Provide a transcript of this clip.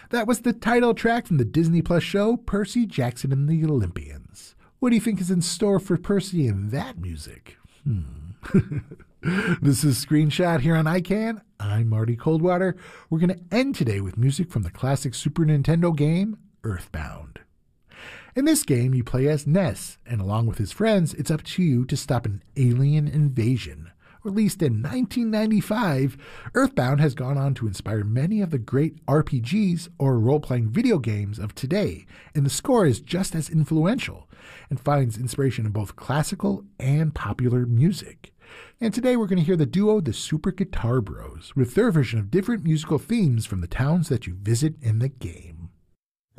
That was the title track from the Disney Plus show, Percy Jackson and the Olympians. What do you think is in store for Percy in that music? This is Screenshot here on ICANN. I'm Marty Coldwater. We're going to end today with music from the classic Super Nintendo game, Earthbound. In this game, you play as Ness, and along with his friends, it's up to you to stop an alien invasion. Released in 1995, Earthbound has gone on to inspire many of the great RPGs or role-playing video games of today, and the score is just as influential and finds inspiration in both classical and popular music. And today we're going to hear the duo The Super Guitar Bros with their version of different musical themes from the towns that you visit in the game.